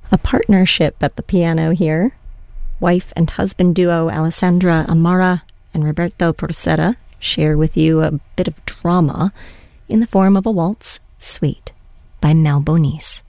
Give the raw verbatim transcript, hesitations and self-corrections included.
A partnership at the piano here. Wife and husband duo Alessandra Amara and Roberto Porcetta share with you a bit of drama in the form of a waltz, Sweet, by Mel Bonis.